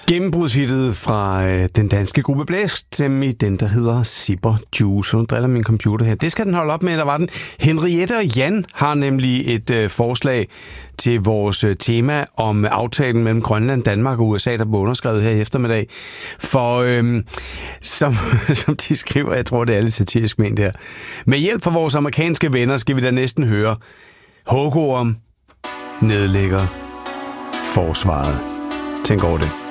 Gennembrudshittet fra den danske gruppe Blæskstemmer, den der hedder Zipper Juice. Nu driller min computer her. Det skal den holde op med, der var den. Henriette og Jan har nemlig et forslag til vores tema om aftalen mellem Grønland, Danmark og USA, der blev underskrevet her i eftermiddag. For som de skriver, jeg tror det er lidt satirisk ment her. Med hjælp fra vores amerikanske venner skal vi da næsten høre Hågorm nedlægger forsvaret. Tænk over det.